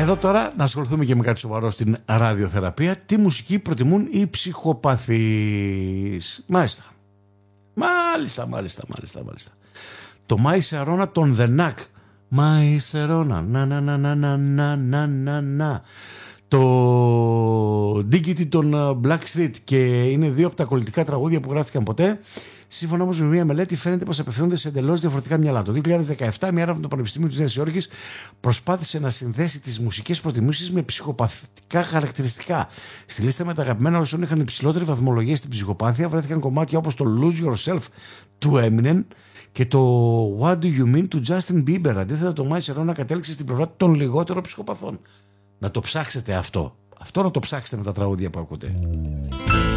Εδώ τώρα να ασχοληθούμε και με κάτι σοβαρό στην ραδιοθεραπεία. Τι μουσική προτιμούν οι ψυχοπαθείς? Μάλιστα. Το My Sharona των The Knack. My Sharona. Να. Το Diggity των Blackstreet. Και είναι δύο από τα κολλητικά τραγούδια που γράφτηκαν ποτέ. Σύμφωνα όμως με μια μελέτη, φαίνεται πως απευθύνονται σε εντελώς διαφορετικά μυαλά. Το 2017, μια έρευνα του Πανεπιστημίου της Νέας Υόρκης προσπάθησε να συνδέσει τις μουσικές προτιμήσεις με ψυχοπαθητικά χαρακτηριστικά. Στη λίστα με τα αγαπημένα όσων είχαν υψηλότερη βαθμολογία στην ψυχοπάθεια βρέθηκαν κομμάτια όπως το Lose Yourself του Eminem και το What Do You Mean του Justin Bieber. Αντίθετα, το My Sharona κατέληξε στην πλευρά των λιγότερων ψυχοπαθών. Να το ψάξετε αυτό. Αυτό να το ψάξετε με τα τραγούδια που ακούτε.